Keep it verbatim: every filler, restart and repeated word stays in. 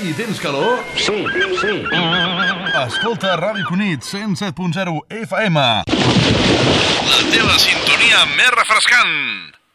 i tens calor? Sí, sí. Escolta Ràdio Cunit cent set punt zero F M. La teva sintonia més refrescant.